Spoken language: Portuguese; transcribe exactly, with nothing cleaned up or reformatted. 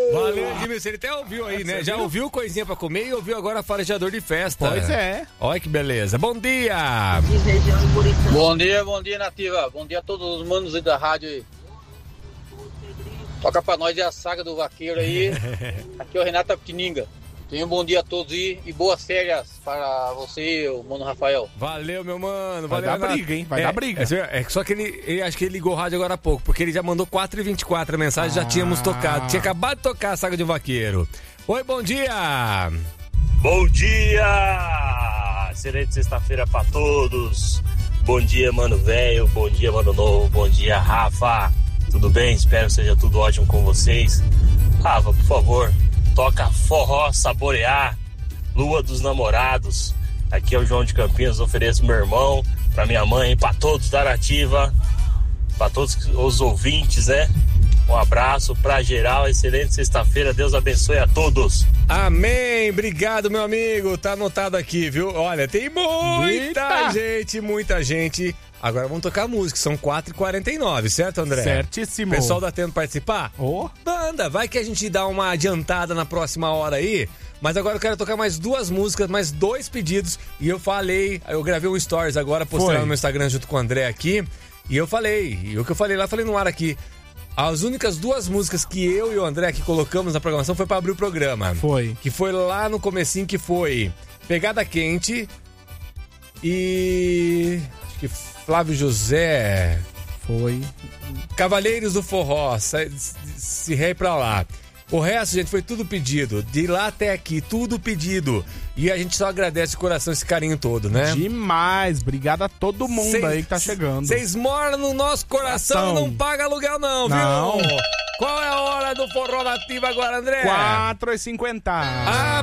Valeu, Edmilson. Ele até ouviu aí, né? Já ouviu coisinha pra comer e ouviu agora farejador de festa. Pois é. Olha que beleza. Bom dia. Bom dia, bom dia, Nativa. Bom dia a todos os manos aí da rádio aí. Toca pra nós a saga do vaqueiro aí. Aqui é o Renato Apetininga. Tenham um bom dia a todos aí e boas férias para você e o mano Rafael. Valeu, meu mano. Vai Valeu, dar Renato. briga, hein? Vai é, dar briga. É, é só que ele, ele, acho que ele ligou o rádio agora há pouco, porque ele já mandou quatro e vinte e quatro a mensagem, ah. já tínhamos tocado. Tinha acabado de tocar a saga de vaqueiro. Oi, bom dia. Bom dia. Excelente sexta-feira pra todos. Bom dia, mano velho. Bom dia, mano novo. Bom dia, Rafa. Tudo bem? Espero que seja tudo ótimo com vocês. Rafa, por favor, toca Forró Saborear, Lua dos Namorados. Aqui é o João de Campinas, ofereço meu irmão, pra minha mãe, pra todos da Nativa, pra todos os ouvintes, né? Um abraço pra geral, excelente sexta-feira, Deus abençoe a todos. Amém, obrigado, meu amigo, tá anotado aqui, viu? Olha, tem muita Eita. gente, muita gente. Agora vamos tocar música, são quatro e quarenta e nove, certo, André? Certíssimo. O pessoal dá tempo de participar? Oh. Banda, vai que a gente dá uma adiantada na próxima hora aí. Mas agora eu quero tocar mais duas músicas, mais dois pedidos. E eu falei, eu gravei um stories agora, postei lá no meu Instagram junto com o André aqui. E eu falei, e o que eu falei lá, falei no ar aqui. As únicas duas músicas que eu e o André aqui colocamos na programação foi pra abrir o programa. Foi. Que foi lá no comecinho, que foi Pegada Quente e... acho que Flávio José. Foi. Cavaleiros do Forró, se, se rei pra lá. O resto, gente, foi tudo pedido. De lá até aqui, tudo pedido. E a gente só agradece de coração esse carinho todo, né? Demais. Obrigado a todo mundo cês, aí que tá chegando. Vocês moram no nosso coração, Ação. Não paga aluguel não, não, viu? Qual é a hora do Forró Nativa agora, André? quatro e cinquenta. A